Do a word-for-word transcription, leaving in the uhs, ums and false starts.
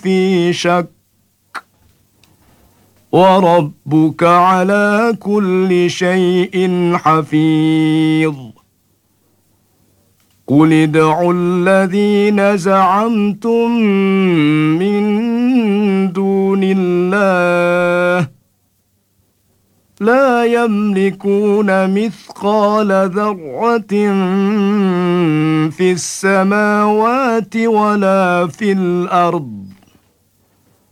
في شك وربك على كل شيء حفيظ قل ادعوا الذين زعمتم من دون الله لا يملكون مثقال ذرة في السماوات ولا في الأرض